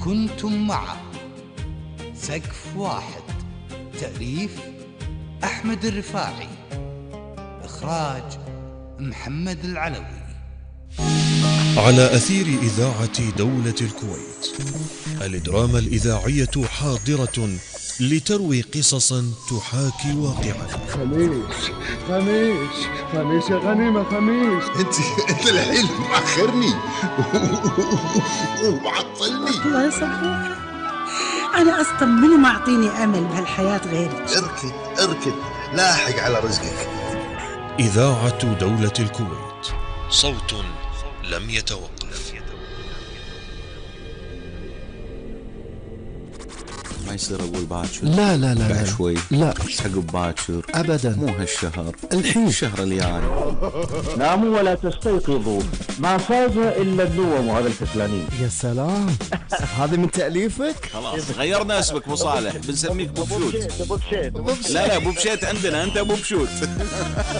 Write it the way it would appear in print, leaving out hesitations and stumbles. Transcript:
كنتم مع سقف واحد. تأليف أحمد الرفاعي، إخراج محمد العلوي. على أثير إذاعة دولة الكويت، الدراما الإذاعية حاضرة لتروي قصصا تحاكي واقعا. خميس يا غنيمة، خميس. انت الحين مأخرني ومعطلني. الله يصبرك، أنا أصلا منو معطيني أمل بهالحياة غيرك. اركض لاحق على رزقك. إذاعة دولة الكويت، صوت لم يتوقف. ما يصير أقول باكر. لا بعد شوي. لا عقب باكر أبدا، مو هالشهر، الحين الشهر الجاي. ناموا ولا تستيقظوا، ما فاز إلا النوم وهذا الكسلانين. يا سلام. هذه من تأليفك؟ خلاص غيرنا اسمك ابو صالح، بنسميك ابو بشوت. أبو بشيت. لا ابو بشيت عندنا، انت ابو بشوت.